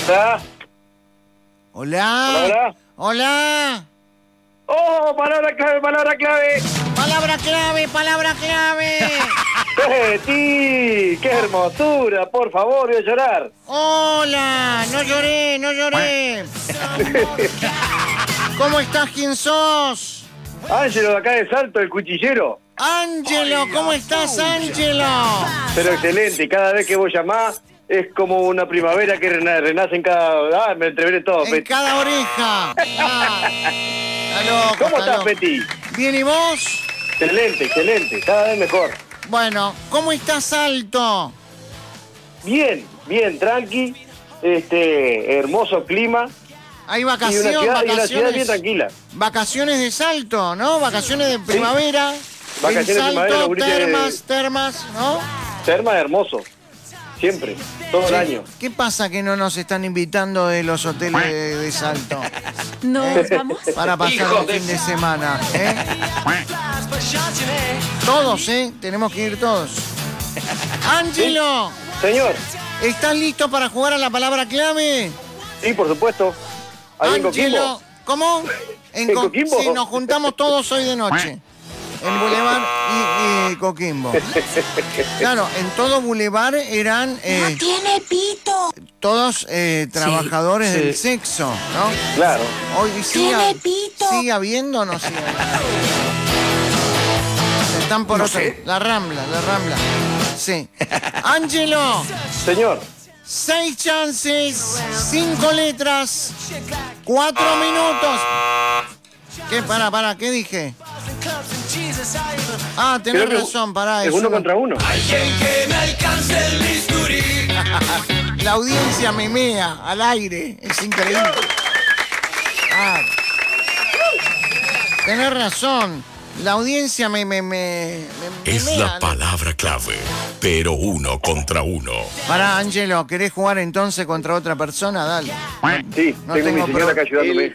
¿Está? Hola. Hola. Hola. ¡Oh! Palabra clave, palabra clave. Palabra clave, palabra clave. ¡Betty! ¡Qué hermosura! Por favor, voy a llorar. Hola. No lloré, no lloré. ¿Cómo estás? ¿Quién sos? Ángelo de acá de Salto, el cuchillero. Ángelo, ¿cómo estás, Ángelo? Pero excelente, cada vez que vos llamás es como una primavera que renace en cada... Ah, me entreveré todo, En Betty. cada oreja. Está loco, ¿Cómo está estás, loco. Betty? Bien, ¿y vos? Excelente, excelente, cada vez mejor. Bueno, ¿cómo estás, Salto? Bien, bien, tranqui, hermoso clima Hay y una ciudad bien tranquila. Vacaciones de Salto, ¿no? Vacaciones de primavera. Vacaciones de en Salto, primavera, gurises. termas, ¿no? Terma hermoso, siempre, todo el año. ¿Qué pasa que no nos están invitando de los hoteles de Salto? Nos vamos. Para pasar el fin de semana, ¿eh? Todos, ¿eh? Tenemos que ir todos. Ángelo, Señor, ¿estás listo para jugar a la palabra clave? sí, por supuesto. Ahí en Coquimbo. ¿Cómo? ¿En Coquimbo? Sí, nos juntamos todos hoy de noche. En Boulevard y Coquimbo. Claro, en todo Boulevard eran ¡Tiene pito! todos trabajadores sí. del sexo, ¿no? Claro. Hoy ¿Tiene pito? sigue habiendo o no sigue habiendo. Están por No otro. sé. La Rambla. Sí. Ángelo, Señor, 6 chances, 5 letras, 4 minutos. ¿Qué? Para, ¿qué dije? Ah, tenés creo que razón, pará. es uno contra uno. La audiencia memea al aire. Es increíble. Ah. Tenés razón. La audiencia me Es memea. la palabra clave, pero uno contra uno. Pará, Ángelo, ¿querés jugar entonces contra otra persona? Dale. Sí, No tengo a mi tengo señora acá ayudándome.